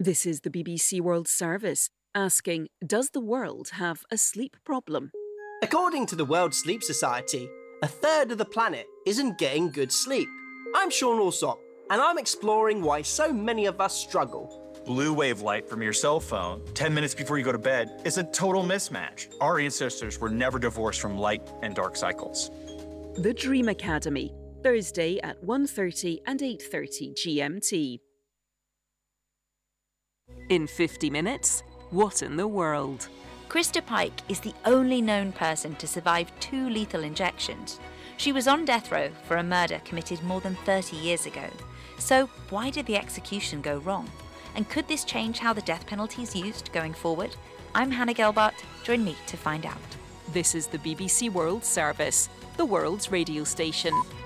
This is the BBC World Service asking, does the world have a sleep problem? According to the World Sleep Society, a third of the planet isn't getting good sleep. I'm Sean Alsop, and I'm exploring why so many of us struggle. Blue wave light from your cell phone 10 minutes before you go to bed is a total mismatch. Our ancestors were never divorced from light and dark cycles. The Dream Academy, Thursday at 1:30 and 8:30 GMT. In 50 minutes, what in the world? Krista Pike is the only known person to survive 2 lethal injections. She was on death row for a murder committed more than 30 years ago. So why did the execution go wrong? And could this change how the death penalty is used going forward? I'm Hannah Gelbart. Join me to find out. This is the BBC World Service, the world's radio station.